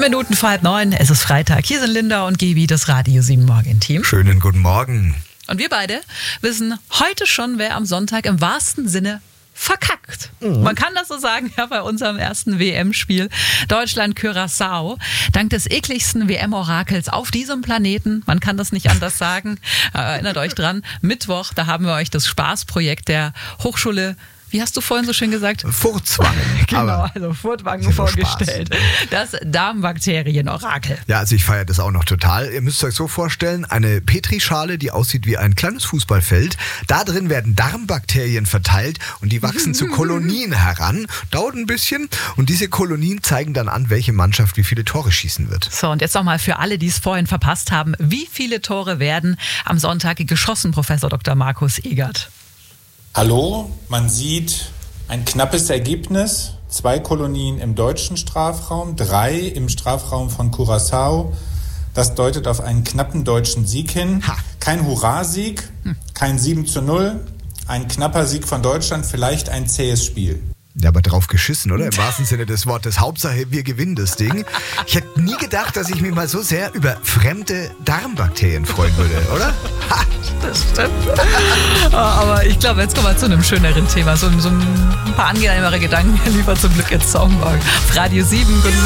Minuten vor 8:30. Es ist Freitag. Hier sind Linda und Gibi, das Radio 7 Morgen-Team. Schönen guten Morgen. Und wir beide wissen heute schon, wer am Sonntag im wahrsten Sinne verkackt. Man kann das so sagen, ja, bei unserem ersten WM-Spiel Deutschland-Curaçao. Dank des ekligsten WM-Orakels auf diesem Planeten, man kann das nicht anders sagen, erinnert euch dran, Mittwoch, da haben wir euch das Spaßprojekt der Hochschule, wie hast du vorhin so schön gesagt? Furtwangen. Genau, also Furtwangen vorgestellt. Das Darmbakterien-Orakel. Ja, also ich feiere das auch noch total. Ihr müsst euch so vorstellen, eine Petrischale, die aussieht wie ein kleines Fußballfeld. Da drin werden Darmbakterien verteilt und die wachsen zu Kolonien heran. Dauert ein bisschen und diese Kolonien zeigen dann an, welche Mannschaft wie viele Tore schießen wird. So, und jetzt nochmal für alle, die es vorhin verpasst haben. Wie viele Tore werden am Sonntag geschossen, Professor Dr. Markus Egert? Hallo, man sieht ein knappes Ergebnis. 2 Kolonien im deutschen Strafraum, 3 im Strafraum von Curaçao. Das deutet auf einen knappen deutschen Sieg hin. Kein Hurra-Sieg, kein 7:0, ein knapper Sieg von Deutschland, vielleicht ein zähes Spiel. Ja, aber drauf geschissen, oder? Im wahrsten Sinne des Wortes. Hauptsache, wir gewinnen das Ding. Ich hätte nie gedacht, dass ich mich mal so sehr über fremde Darmbakterien freuen würde, oder? Ha! Das stimmt. Aber ich glaube, jetzt kommen wir zu einem schöneren Thema. So ein paar angenehmere Gedanken liefert zum Glück jetzt Songboy. Radio 7, guten Morgen.